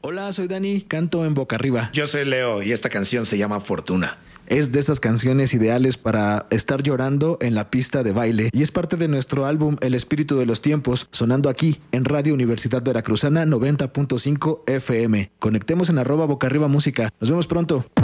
Hola, soy Dani, canto en Boca Arriba. Yo soy Leo y esta canción se llama Fortuna. Es de esas canciones ideales para estar llorando en la pista de baile y es parte de nuestro álbum El Espíritu de los Tiempos, sonando aquí en Radio Universidad Veracruzana 90.5 FM. Conectemos en @Boca Arriba Música. Nos vemos pronto.